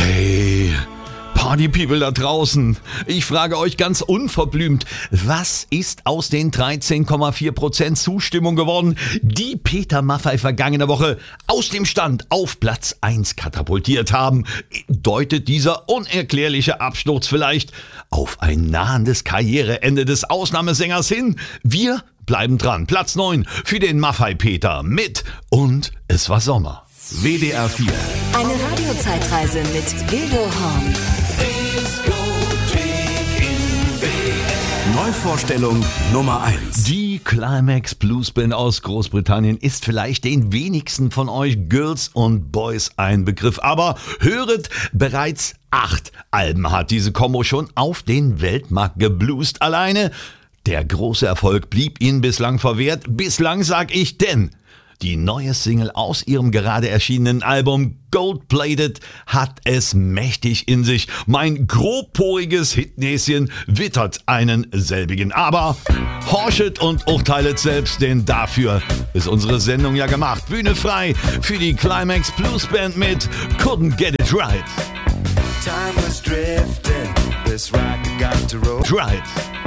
Hey, Party-People da draußen, ich frage euch ganz unverblümt, was ist aus den 13,4% Zustimmung geworden, die Peter Maffay vergangene Woche aus dem Stand auf Platz 1 katapultiert haben? Deutet dieser unerklärliche Absturz vielleicht auf ein nahendes Karriereende des Ausnahmesängers hin? Wir bleiben dran. Platz 9 für den Maffay-Peter mit Und es war Sommer. WDR 4. Eine Radiozeitreise mit Gildo Horn. Neuvorstellung Nummer 1. Die Climax Blues Band aus Großbritannien ist vielleicht den wenigsten von euch Girls und Boys ein Begriff. Aber höret, bereits 8 Alben hat diese Kombo schon auf den Weltmarkt gebluest. Alleine der große Erfolg blieb ihnen bislang verwehrt. Bislang sag ich, denn die neue Single aus ihrem gerade erschienenen Album Gold-Plated hat es mächtig in sich. Mein grobporiges Hitnäschen wittert einen selbigen. Aber horchet und urteilet selbst, denn dafür ist unsere Sendung ja gemacht. Bühne frei für die Climax Blues Band mit Couldn't Get It Right. Time was drifting, this rocket got to roll. Right.